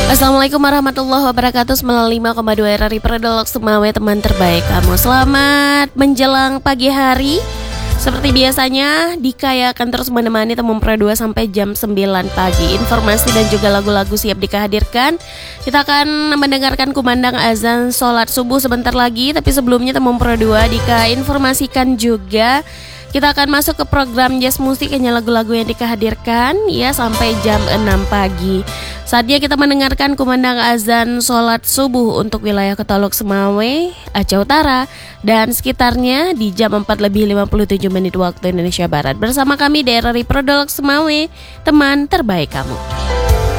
Assalamualaikum warahmatullahi wabarakatuh. 95,2 RRI Perdolok Sumawe, teman terbaik kamu. Selamat menjelang pagi hari. Seperti biasanya, Dika ya akan terus menemani teman Pro 2 sampai jam 9 pagi. Informasi dan juga lagu-lagu siap Dika hadirkan. Kita akan mendengarkan kumandang azan sholat subuh sebentar lagi. Tapi sebelumnya teman Pro 2, Dika informasikan juga kita akan masuk ke program Jazz Musik, hanya lagu-lagu yang Dika hadirkan ya sampai jam 6 pagi. Saatnya kita mendengarkan kumandang azan sholat subuh untuk wilayah Ketolok Sumawe, Aceh Utara dan sekitarnya di jam 4:57 waktu Indonesia Barat. Bersama kami di RRI Perdolok Sumawe, teman terbaik kamu.